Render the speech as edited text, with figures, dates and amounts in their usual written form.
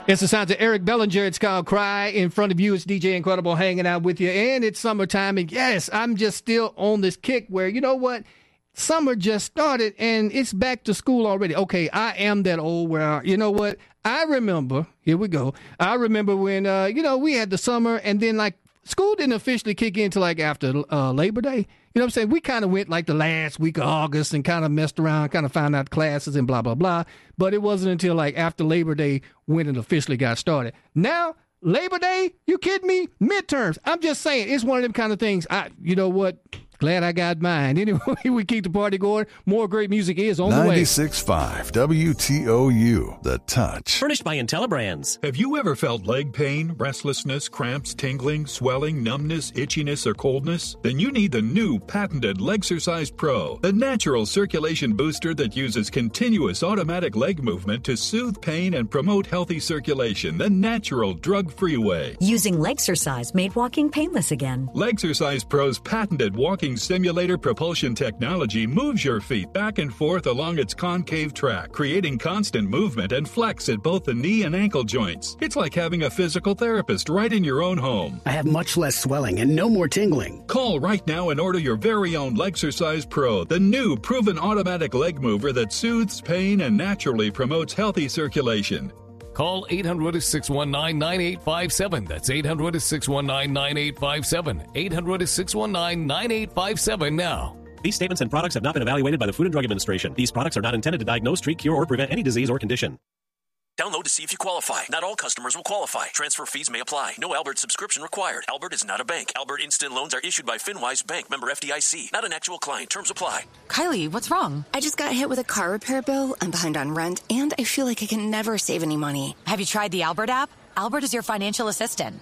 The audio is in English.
It's the sounds of Eric Bellinger. It's called Cry. In front of you, it's DJ Incredible hanging out with you. And it's summertime. And yes, I'm just still on this kick where, you know what? Summer just started and it's back to school already. Okay, I am that old where, you know what? I remember, here we go. I remember when, we had the summer and then like school didn't officially kick in until like after Labor Day. You know what I'm saying? We kind of went like the last week of August and kind of messed around, kind of found out classes and blah, blah, blah. But it wasn't until like after Labor Day when it officially got started. Now, Labor Day, you kidding me? Midterms. I'm just saying, it's one of them kind of things. You know what? Glad I got mine. Anyway, we keep the party going. More great music is on the way. 96.5 WTOU, The Touch. Furnished by IntelliBrands. Have you ever felt leg pain, restlessness, cramps, tingling, swelling, numbness, itchiness, or coldness? Then you need the new patented Legsercise Pro, the natural circulation booster that uses continuous automatic leg movement to soothe pain and promote healthy circulation the natural, drug-free way. Using Legsercise made walking painless again. Legsercise Pro's patented walking simulator propulsion technology moves your feet back and forth along its concave track, creating constant movement and flex at both the knee and ankle joints. It's like having a physical therapist right in your own home. I have much less swelling and no more tingling. Call right now and order your very own Legsercise Pro, the new proven automatic leg mover that soothes pain and naturally promotes healthy circulation. Call 800-619-9857. That's 800-619-9857. 800-619-9857 now. These statements and products have not been evaluated by the Food and Drug Administration. These products are not intended to diagnose, treat, cure, or prevent any disease or condition. Download to see if you qualify. Not all customers will qualify. Transfer fees may apply. No Albert subscription required. Albert is not a bank. Albert Instant Loans are issued by FinWise Bank, member FDIC. Not an actual client. Terms apply. Kylie, what's wrong? I just got hit with a car repair bill. I'm behind on rent, and I feel like I can never save any money. Have you tried the Albert app? Albert is your financial assistant.